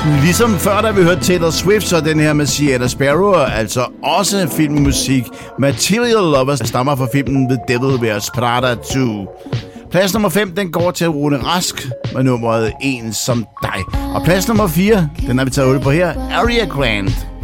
Ligesom før, da vi hørte Taylor Swift, så den her med Sienna Sparrow, altså også filmmusik. Material Lovers stammer fra filmen The Devil Wears Prada 2. Plads nummer 5, den går til Rune Rask med nummeret En som dig. Og plads nummer 4, den har vi taget hul på her, Aria Grant.